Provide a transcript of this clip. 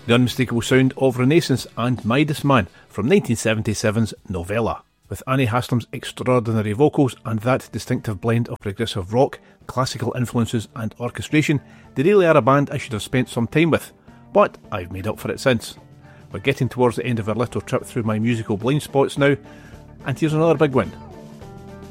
the unmistakable sound of Renaissance and Midas Man from 1977's Novella. With Annie Haslam's extraordinary vocals and that distinctive blend of progressive rock, classical influences and orchestration, they really are a band I should have spent some time with, but I've made up for it since. We're getting towards the end of our little trip through my musical blind spots now, and here's another big one